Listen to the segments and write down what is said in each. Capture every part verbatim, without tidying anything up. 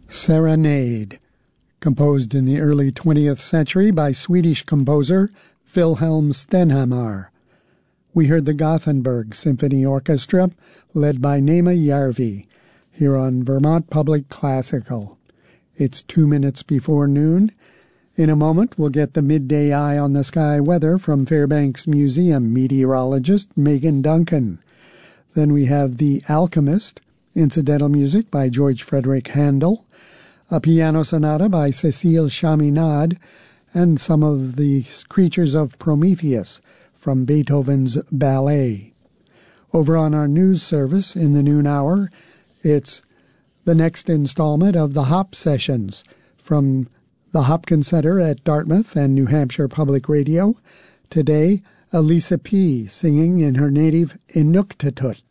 Serenade, composed in the early twentieth century by Swedish composer Wilhelm Stenhammar. We heard the Gothenburg Symphony Orchestra, led by Nema Järvi, here on Vermont Public Classical. It's two minutes before noon. In a moment, we'll get the midday eye on the sky weather from Fairbanks Museum meteorologist Megan Duncan. Then we have The Alchemist, incidental music by George Frederick Handel, a piano sonata by Cécile Chaminade, and some of the creatures of Prometheus from Beethoven's ballet. Over on our news service in the noon hour, it's the next installment of the Hop Sessions from the Hopkins Center at Dartmouth and New Hampshire Public Radio. Today, Elisa P. singing in her native Inuktitut.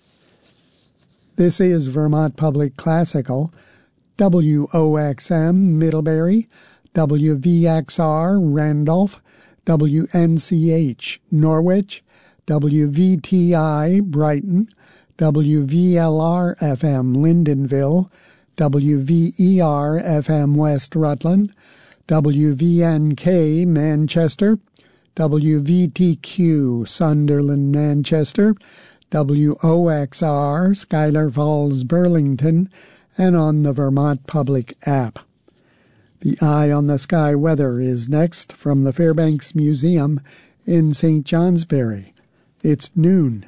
This is Vermont Public Classical, W O X M Middlebury, W V X R Randolph, W N C H Norwich, W V T I Brighton, W V L R F M Lyndonville, W V E R F M West Rutland, W V N K Manchester, W V T Q Sunderland Manchester, W O X R Schuyler Falls Burlington, and on the Vermont Public app. The Eye on the Sky weather is next from the Fairbanks Museum in Saint Johnsbury. It's noon.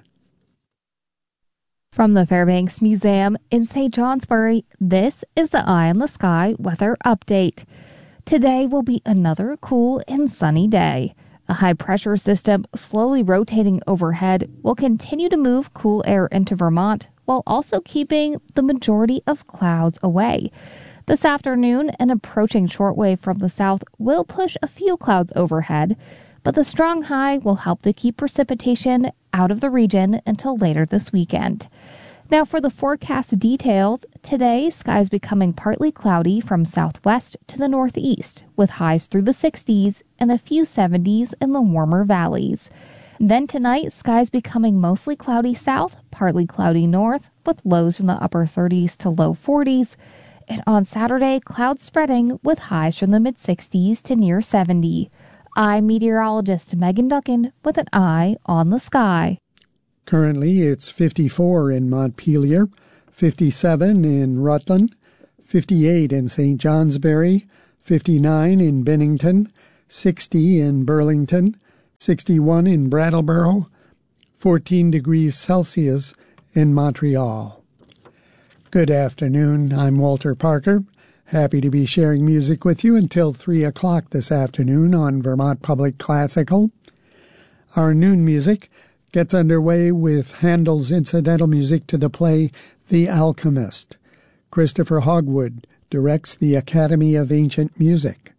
From the Fairbanks Museum in Saint Johnsbury, this is the Eye on the Sky weather update. Today will be another cool and sunny day. A high-pressure system slowly rotating overhead will continue to move cool air into Vermont, while also keeping the majority of clouds away. This afternoon, an approaching shortwave from the south will push a few clouds overhead, but the strong high will help to keep precipitation out of the region until later this weekend. Now for the forecast details, today skies becoming partly cloudy from southwest to the northeast, with highs through the sixties and a few seventies in the warmer valleys. Then tonight, skies becoming mostly cloudy south, partly cloudy north, with lows from the upper thirties to low forties. And on Saturday, clouds spreading with highs from the mid-sixties to near seventy. I'm meteorologist Megan Duncan with an eye on the sky. Currently, it's fifty-four in Montpelier, fifty-seven in Rutland, fifty-eight in Saint Johnsbury, fifty-nine in Bennington, sixty in Burlington, sixty-one in Brattleboro, fourteen degrees Celsius in Montreal. Good afternoon, I'm Walter Parker. Happy to be sharing music with you until three o'clock this afternoon on Vermont Public Classical. Our noon music gets underway with Handel's incidental music to the play The Alchemist. Christopher Hogwood directs the Academy of Ancient Music.